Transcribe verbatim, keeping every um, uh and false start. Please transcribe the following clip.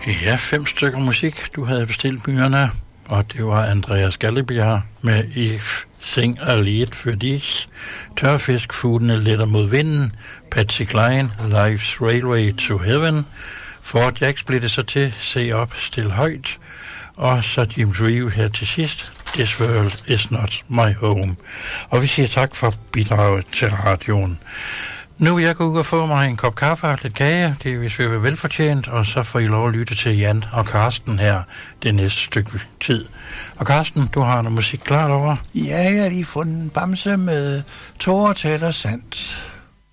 Ja, fem stykker musik, du havde bestilt byerne, og det var Andreas Gallebjerg med If Sing a Lied for Dis, Tørfisk, Fuglene letter mod vinden, Patsy Cline, Life's Railway to Heaven, For Jacks blev det så til, Se op, stil højt, og så Jim Reeve her til sidst, This World is Not My Home. Og vi siger tak for bidraget til radioen. Nu vil jeg gå ud og få mig en kop kaffe og lidt kage, det er hvis vi vil velfortjent, og så får I lov at lytte til Jan og Karsten her det næste stykke tid. Og Karsten, du har noget musik klart over? Ja, jeg har lige fundet en bamse med tårer, tæt og sandt.